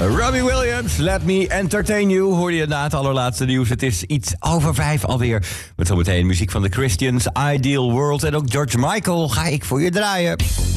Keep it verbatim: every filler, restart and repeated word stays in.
Robbie Williams, Let Me Entertain You. Hoorde je na het allerlaatste nieuws. Het is iets over vijf alweer. Met zometeen muziek van The Christians, Ideal World en ook George Michael ga ik voor je draaien.